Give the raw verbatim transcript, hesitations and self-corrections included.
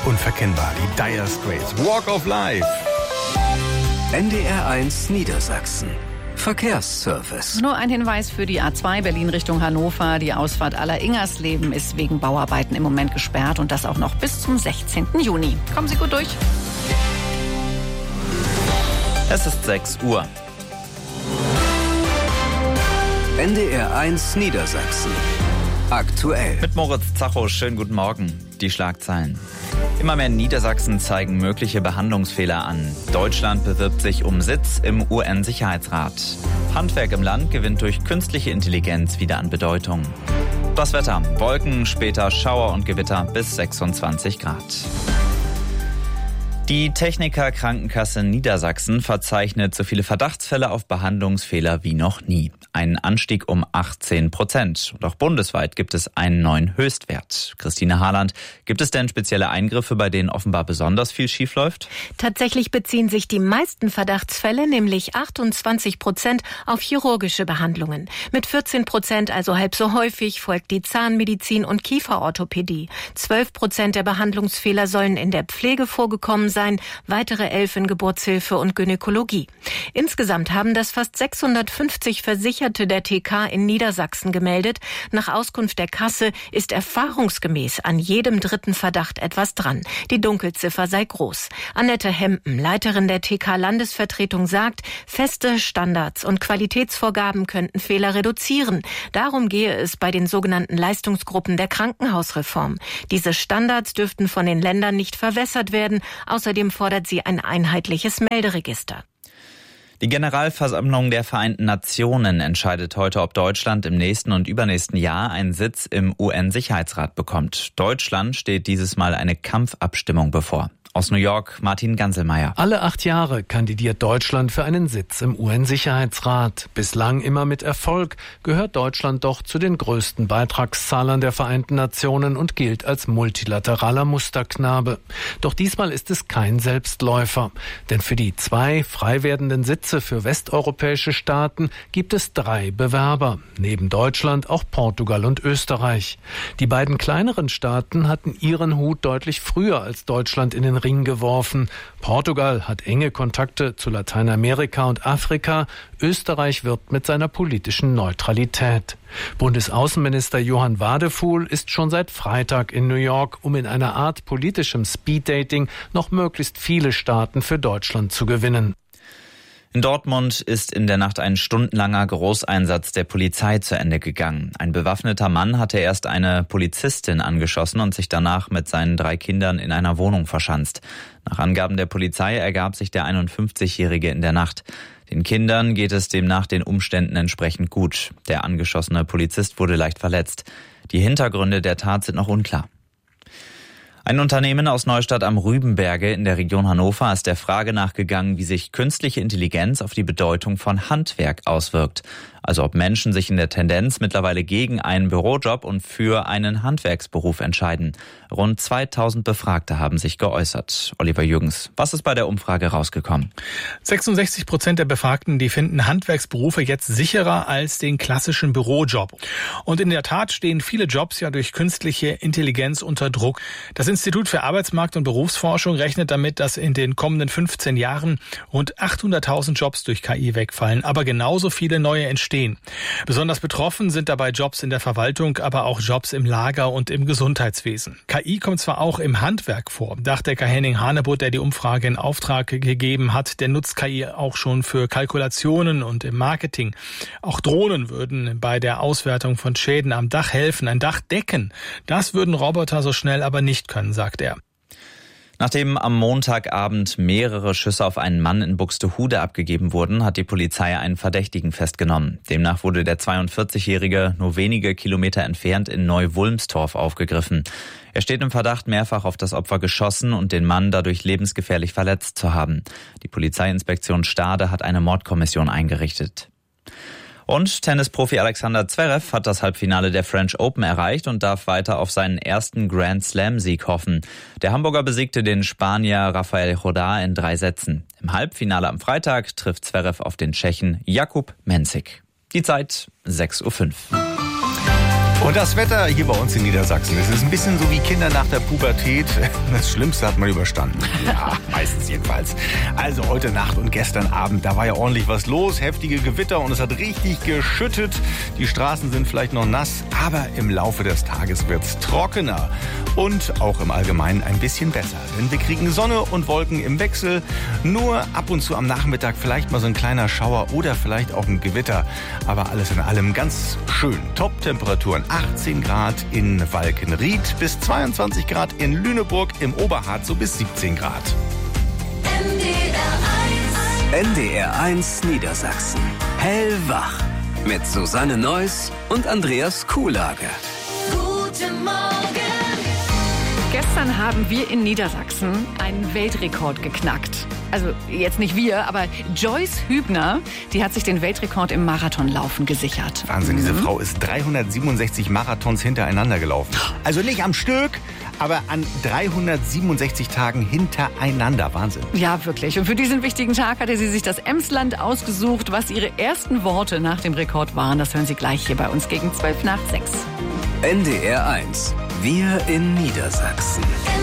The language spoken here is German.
Unverkennbar, die Dire Straits. Walk of Life. N D R eins Niedersachsen. Verkehrsservice. Nur ein Hinweis für die A zwei Berlin Richtung Hannover. Die Ausfahrt Aller-Ingersleben ist wegen Bauarbeiten im Moment gesperrt und das auch noch bis zum sechzehnten Juni. Kommen Sie gut durch. Es ist sechs Uhr. N D R eins Niedersachsen. Aktuell. Mit Moritz Zacho, schönen guten Morgen. Die Schlagzeilen. Immer mehr Niedersachsen zeigen mögliche Behandlungsfehler an. Deutschland bewirbt sich um Sitz im U N-Sicherheitsrat. Handwerk im Land gewinnt durch künstliche Intelligenz wieder an Bedeutung. Das Wetter. Wolken, später Schauer und Gewitter bis sechsundzwanzig Grad. Die Techniker Krankenkasse Niedersachsen verzeichnet so viele Verdachtsfälle auf Behandlungsfehler wie noch nie. Ein Anstieg um achtzehn Prozent. Und auch bundesweit gibt es einen neuen Höchstwert. Christine Harland, gibt es denn spezielle Eingriffe, bei denen offenbar besonders viel schiefläuft? Tatsächlich beziehen sich die meisten Verdachtsfälle, nämlich achtundzwanzig Prozent, auf chirurgische Behandlungen. Mit vierzehn Prozent, also halb so häufig, folgt die Zahnmedizin und Kieferorthopädie. zwölf Prozent der Behandlungsfehler sollen in der Pflege vorgekommen sein, weitere elf in Geburtshilfe und Gynäkologie. Insgesamt haben das fast sechshundertfünfzig Versicherte der T K in Niedersachsen gemeldet. Nach Auskunft der Kasse ist erfahrungsgemäß an jedem dritten Verdacht etwas dran. Die Dunkelziffer sei groß. Annette Hempen, Leiterin der T K-Landesvertretung, sagt, feste Standards und Qualitätsvorgaben könnten Fehler reduzieren. Darum gehe es bei den sogenannten Leistungsgruppen der Krankenhausreform. Diese Standards dürften von den Ländern nicht verwässert werden. Außerdem fordert sie ein einheitliches Melderegister. Die Generalversammlung der Vereinten Nationen entscheidet heute, ob Deutschland im nächsten und übernächsten Jahr einen Sitz im U N-Sicherheitsrat bekommt. Deutschland steht dieses Mal eine Kampfabstimmung bevor. Aus New York, Martin Ganselmeier. Alle acht Jahre kandidiert Deutschland für einen Sitz im U N-Sicherheitsrat. Bislang immer mit Erfolg, gehört Deutschland doch zu den größten Beitragszahlern der Vereinten Nationen und gilt als multilateraler Musterknabe. Doch diesmal ist es kein Selbstläufer. Denn für die zwei frei werdenden Sitze für westeuropäische Staaten gibt es drei Bewerber. Neben Deutschland auch Portugal und Österreich. Die beiden kleineren Staaten hatten ihren Hut deutlich früher als Deutschland in den Ring geworfen. Portugal hat enge Kontakte zu Lateinamerika und Afrika. Österreich wirbt mit seiner politischen Neutralität. Bundesaußenminister Johann Wadefuhl ist schon seit Freitag in New York, um in einer Art politischem Speeddating noch möglichst viele Staaten für Deutschland zu gewinnen. In Dortmund ist in der Nacht ein stundenlanger Großeinsatz der Polizei zu Ende gegangen. Ein bewaffneter Mann hatte erst eine Polizistin angeschossen und sich danach mit seinen drei Kindern in einer Wohnung verschanzt. Nach Angaben der Polizei ergab sich der einundfünfzigjährige in der Nacht. Den Kindern geht es demnach den Umständen entsprechend gut. Der angeschossene Polizist wurde leicht verletzt. Die Hintergründe der Tat sind noch unklar. Ein Unternehmen aus Neustadt am Rübenberge in der Region Hannover ist der Frage nachgegangen, wie sich künstliche Intelligenz auf die Bedeutung von Handwerk auswirkt. Also ob Menschen sich in der Tendenz mittlerweile gegen einen Bürojob und für einen Handwerksberuf entscheiden. Rund zweitausend Befragte haben sich geäußert. Oliver Jürgens, was ist bei der Umfrage rausgekommen? sechsundsechzig Prozent der Befragten, die finden Handwerksberufe jetzt sicherer als den klassischen Bürojob. Und in der Tat stehen viele Jobs ja durch künstliche Intelligenz unter Druck. Das Institut für Arbeitsmarkt- und Berufsforschung rechnet damit, dass in den kommenden fünfzehn Jahren rund achthunderttausend Jobs durch K I wegfallen, aber genauso viele neue entstehen. Besonders betroffen sind dabei Jobs in der Verwaltung, aber auch Jobs im Lager und im Gesundheitswesen. K I kommt zwar auch im Handwerk vor. Dachdecker Henning Hanebutt, der die Umfrage in Auftrag gegeben hat, der nutzt K I auch schon für Kalkulationen und im Marketing. Auch Drohnen würden bei der Auswertung von Schäden am Dach helfen. Ein Dach decken, das würden Roboter so schnell aber nicht können, sagt er. Nachdem am Montagabend mehrere Schüsse auf einen Mann in Buxtehude abgegeben wurden, hat die Polizei einen Verdächtigen festgenommen. Demnach wurde der zweiundvierzigjährige nur wenige Kilometer entfernt in Neu-Wulmstorf aufgegriffen. Er steht im Verdacht, mehrfach auf das Opfer geschossen und den Mann dadurch lebensgefährlich verletzt zu haben. Die Polizeiinspektion Stade hat eine Mordkommission eingerichtet. Und Tennisprofi Alexander Zverev hat das Halbfinale der French Open erreicht und darf weiter auf seinen ersten Grand Slam-Sieg hoffen. Der Hamburger besiegte den Spanier Rafael Jodá in drei Sätzen. Im Halbfinale am Freitag trifft Zverev auf den Tschechen Jakub Mensik. Die Zeit sechs Uhr fünf. Und das Wetter hier bei uns in Niedersachsen, es ist ein bisschen so wie Kinder nach der Pubertät. Das Schlimmste hat man überstanden. Ja, meistens jedenfalls. Also heute Nacht und gestern Abend, da war ja ordentlich was los. Heftige Gewitter und es hat richtig geschüttet. Die Straßen sind vielleicht noch nass, aber im Laufe des Tages wird's trockener. Und auch im Allgemeinen ein bisschen besser. Denn wir kriegen Sonne und Wolken im Wechsel. Nur ab und zu am Nachmittag vielleicht mal so ein kleiner Schauer oder vielleicht auch ein Gewitter. Aber alles in allem ganz schön. Top-Temperaturen achtzehn Grad in Walkenried bis zweiundzwanzig Grad in Lüneburg, im Oberharz so bis siebzehn Grad. N D R eins Niedersachsen. Hellwach. Mit Susanne Neuss und Andreas Kuhlage. Guten Morgen. Gestern haben wir in Niedersachsen einen Weltrekord geknackt. Also jetzt nicht wir, aber Joyce Hübner, die hat sich den Weltrekord im Marathonlaufen gesichert. Wahnsinn, diese Mhm. Frau ist dreihundertsiebenundsechzig Marathons hintereinander gelaufen. Also nicht am Stück, aber an dreihundertsiebenundsechzig Tagen hintereinander. Wahnsinn. Ja, wirklich. Und für diesen wichtigen Tag hatte sie sich das Emsland ausgesucht. Was ihre ersten Worte nach dem Rekord waren, das hören Sie gleich hier bei uns gegen zwölf nach sechs. N D R eins. Wir in Niedersachsen.